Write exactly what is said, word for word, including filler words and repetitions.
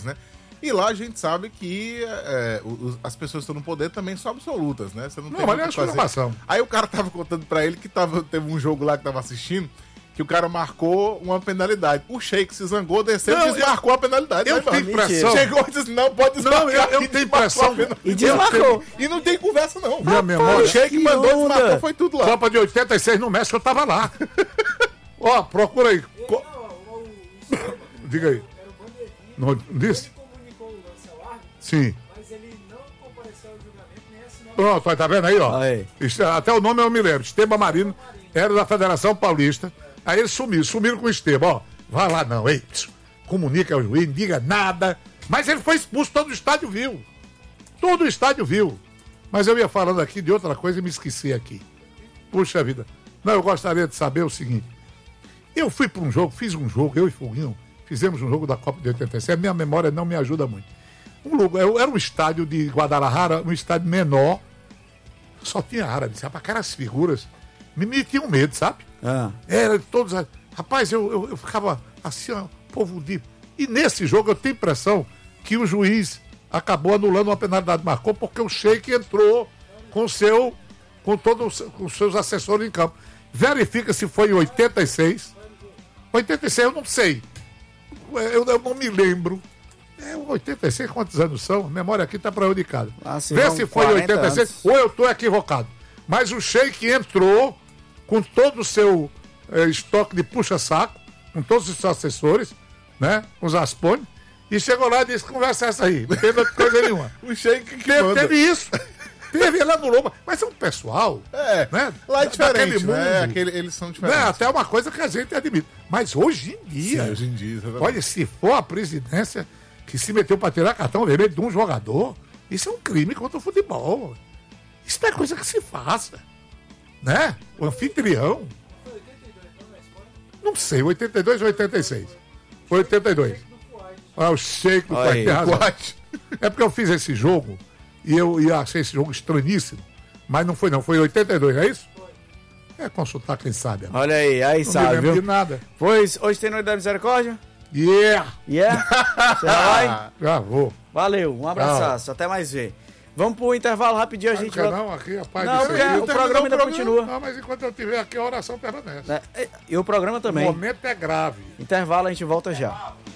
né? E lá a gente sabe que é, os, as pessoas que estão no poder também são absolutas, né? Você não, Não, tem mas muito é o que fazer. exclamação. Aí o cara tava contando pra ele que tava, teve um jogo lá que tava assistindo, que o cara marcou uma penalidade. O Sheik se zangou, desceu e desmarcou a penalidade. Eu né, tenho mano? impressão... Chegou e disse, não, pode desmarcar. Não, eu, eu E tenho desmarcou impressão... a penalidade. E desmarcou. E não tem conversa, não. Minha memória... O Sheik mandou, onda. desmarcou, foi tudo lá. Copa de oitenta e seis no México, eu tava lá. Ó, procura aí. Co- Diga aí. Não disse? Sim. Mas ele não compareceu ao julgamento nem assinou. Pronto, tá vendo aí, ó? Aí. Isso, até o nome eu me lembro. Esteban Marino era da Federação Paulista. Aí eles sumiram, sumiram com o Esteban, ó. Vai lá não, ei. Psiu, comunica ao juiz, não diga nada. Mas ele foi expulso, todo o estádio viu. Todo o estádio viu. Mas eu ia falando aqui de outra coisa e me esqueci aqui. Puxa vida. Não, eu gostaria de saber o seguinte. Eu fui para um jogo, fiz um jogo, eu e Foguinho, fizemos um jogo da Copa de oitenta e sete. Minha memória não me ajuda muito. Um lugar, era um estádio de Guadalajara, um estádio menor. Só tinha árabe, sabe? Aquelas figuras me metiam medo, sabe? Ah. Era de todos. Rapaz, eu, eu, eu ficava assim, ó, povo de. E nesse jogo eu tenho a impressão que o juiz acabou anulando uma penalidade, marcou, porque o Sheik entrou com seu, com todos com os seus assessores em campo. Verifica se foi em oitenta e seis. oitenta e seis eu não sei. Eu, eu não me lembro. É, oitenta e seis, quantos anos são? A memória aqui tá prejudicada. Ah, se Vê vão se foi em quarenta oitenta e seis anos. ou eu tô equivocado. Mas o Sheik entrou com todo o seu eh, estoque de puxa-saco, com todos os seus assessores, né? Com os aspones, e chegou lá e disse, conversa essa aí, não teve outra coisa nenhuma. O Sheik que Teve, manda. teve isso. Teve, ele anulou. Mas é um pessoal, É, né? lá é da- daquele diferente, né? mundo. Aquele, eles são Né? diferentes. Até uma coisa que a gente admite. Mas hoje em dia, Sim, hoje em dia, exatamente. olha, se for a presidência que se meteu para tirar cartão vermelho de um jogador, isso é um crime contra o futebol. Isso não é coisa que se faça. Né? O anfitrião. Não sei, oitenta e dois ou oitenta e seis? Foi oitenta e dois. Ah, o Sheik do Olha aí, Quarto, tem razão. Quase. É porque eu fiz esse jogo e eu, e eu achei esse jogo estranhíssimo. Mas não foi não, foi oitenta e dois, é isso? É consultar quem sabe. Amigo. Olha aí, aí Não me sabe, lembro viu? de nada. Pois, hoje tem Noite da Misericórdia? Yeah! Yeah? Você vai? Já vou. Valeu, um abraço, até mais ver. Vamos pro intervalo rapidinho, a Não gente quer vai... não, aqui, rapaz. Não, disso porque aqui. o programa ainda continua. Não, mas enquanto eu estiver aqui, a oração permanece. né? E o programa O também. momento é grave. Intervalo, a gente volta já.